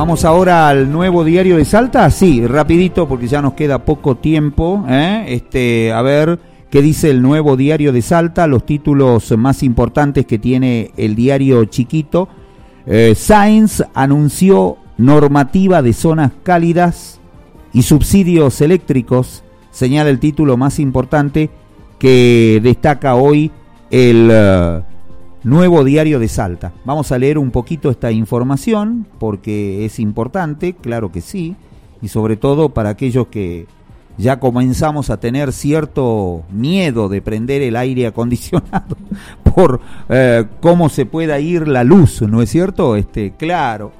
Vamos ahora al Nuevo Diario de Salta. Sí, rapidito porque ya nos queda poco tiempo. A ver qué dice el Nuevo Diario de Salta, los títulos más importantes que tiene el diario chiquito. Sáenz anunció normativa de zonas cálidas y subsidios eléctricos, señala el título más importante que destaca hoy el Nuevo Diario de Salta. Vamos a leer un poquito esta información porque es importante, claro que sí, y sobre todo para aquellos que ya comenzamos a tener cierto miedo de prender el aire acondicionado por cómo se pueda ir la luz, ¿no es cierto? Claro,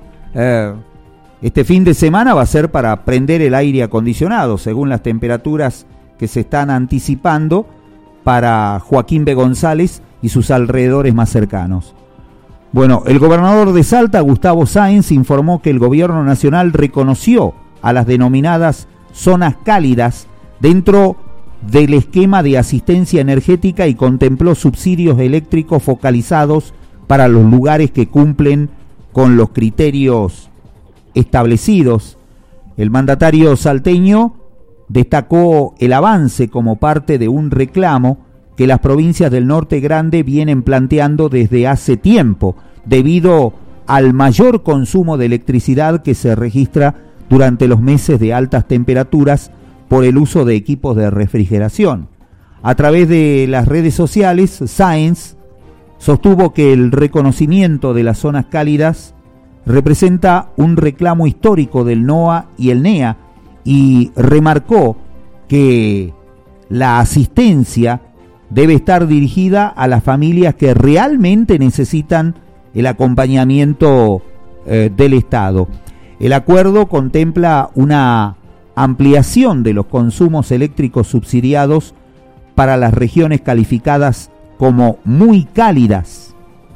este fin de semana va a ser para prender el aire acondicionado, según las temperaturas que se están anticipando para Joaquín B. González y sus alrededores más cercanos. Bueno, el gobernador de Salta, Gustavo Sáenz, informó que el gobierno nacional reconoció a las denominadas zonas cálidas dentro del esquema de asistencia energética y contempló subsidios eléctricos focalizados para los lugares que cumplen con los criterios establecidos. El mandatario salteño destacó el avance como parte de un reclamo que las provincias del Norte Grande vienen planteando desde hace tiempo, debido al mayor consumo de electricidad que se registra durante los meses de altas temperaturas por el uso de equipos de refrigeración. A través de las redes sociales, Sáenz sostuvo que el reconocimiento de las zonas cálidas representa un reclamo histórico del NOA y el NEA y remarcó que la asistencia debe estar dirigida a las familias que realmente necesitan el acompañamiento del Estado. El acuerdo contempla una ampliación de los consumos eléctricos subsidiados para las regiones calificadas como muy cálidas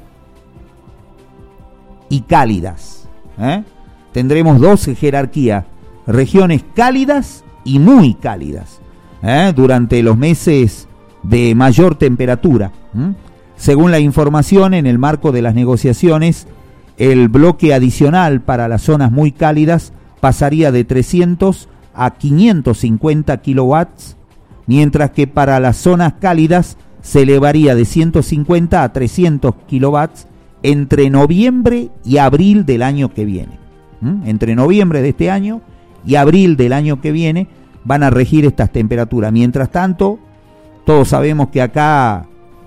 y cálidas. Tendremos dos jerarquías, regiones cálidas y muy cálidas, durante los meses de mayor temperatura. Según la información, en el marco de las negociaciones, el bloque adicional para las zonas muy cálidas pasaría de 300 a 550 kilowatts, mientras que para las zonas cálidas se elevaría de 150 a 300 kilowatts entre noviembre y abril del año que viene. Entre noviembre de este año y abril del año que viene van a regir estas temperaturas. Mientras tanto, todos sabemos que acá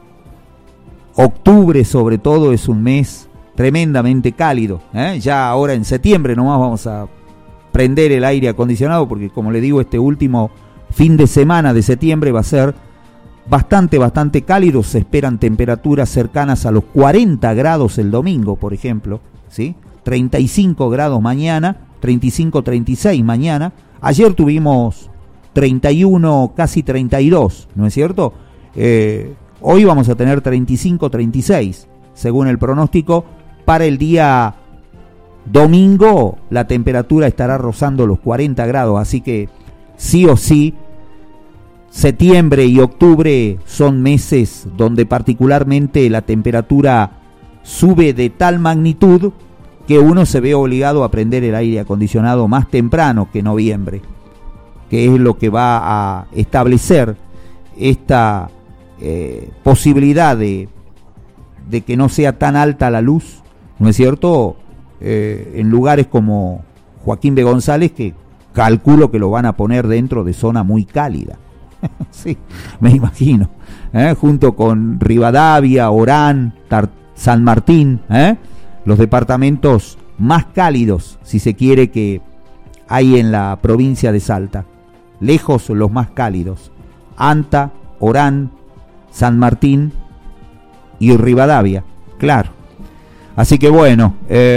octubre sobre todo es un mes tremendamente cálido. Ya ahora en septiembre nomás vamos a prender el aire acondicionado porque, como le digo, este último fin de semana de septiembre va a ser bastante cálido. Se esperan temperaturas cercanas a los 40 grados el domingo, por ejemplo, ¿sí? 35 grados mañana, 35, 36 mañana. Ayer tuvimos 31, casi 32, ¿no es cierto? Hoy vamos a tener 35, 36, según el pronóstico. Para el día domingo la temperatura estará rozando los 40 grados, así que sí o sí, septiembre y octubre son meses donde particularmente la temperatura sube de tal magnitud que uno se ve obligado a prender el aire acondicionado más temprano que noviembre, que es lo que va a establecer esta posibilidad de que no sea tan alta la luz, ¿no es cierto? En lugares como Joaquín B. González, que calculo que lo van a poner dentro de zona muy cálida. Sí, me imagino. Junto con Rivadavia, Orán, San Martín, los departamentos más cálidos, si se quiere, que hay en la provincia de Salta. Lejos los más cálidos. Anta, Orán, San Martín y Rivadavia, claro. Así que bueno,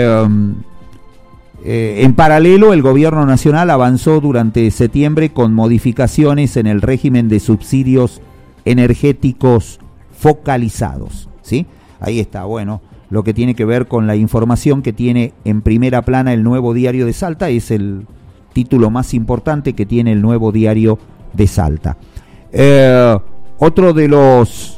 en paralelo el gobierno nacional avanzó durante septiembre con modificaciones en el régimen de subsidios energéticos focalizados, ¿sí? Ahí está, bueno, lo que tiene que ver con la información que tiene en primera plana el Nuevo Diario de Salta, es el título más importante que tiene el Nuevo Diario de Salta. Otro de los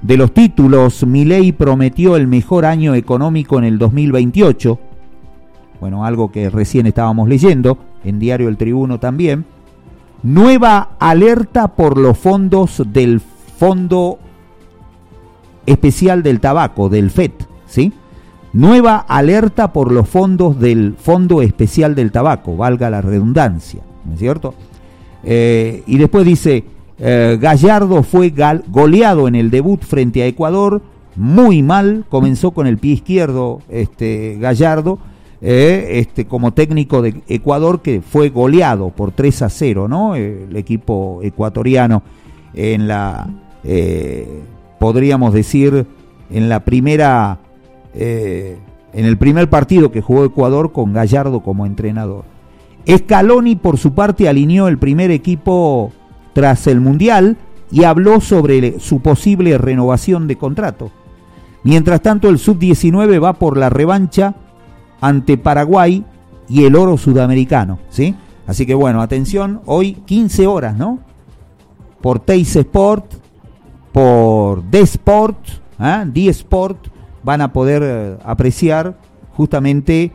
títulos, Milei prometió el mejor año económico en el 2028. bueno, algo que recién estábamos leyendo, en Diario El Tribuno también. Nueva alerta por los fondos del Fondo Especial del Tabaco, del FET, ¿sí? Nueva alerta por los fondos del Fondo Especial del Tabaco, valga la redundancia, ¿no es cierto? Y después dice, Gallardo fue goleado en el debut frente a Ecuador, muy mal, comenzó con el pie izquierdo Gallardo, como técnico de Ecuador, que fue goleado por 3-0, ¿no? El equipo ecuatoriano en la, podríamos decir, en la primera, en el primer partido que jugó Ecuador con Gallardo como entrenador. Scaloni, por su parte, alineó el primer equipo tras el Mundial y habló sobre su posible renovación de contrato. Mientras tanto, el Sub-19 va por la revancha ante Paraguay y el oro sudamericano, ¿sí? Así que bueno, atención, hoy 15 horas, ¿no? Por Teis Sport, por D-Sport, D-Sport, van a poder apreciar justamente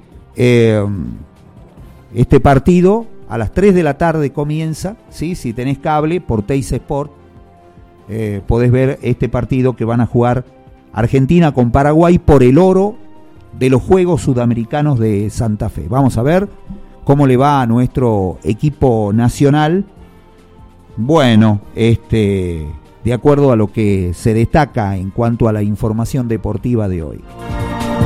este partido. A las 3 de la tarde comienza, ¿sí? Si tenés cable, por Teis Sport, podés ver este partido que van a jugar Argentina con Paraguay por el oro de los Juegos Sudamericanos de Santa Fe. Vamos a ver cómo le va a nuestro equipo nacional. Bueno, de acuerdo a lo que se destaca en cuanto a la información deportiva de hoy.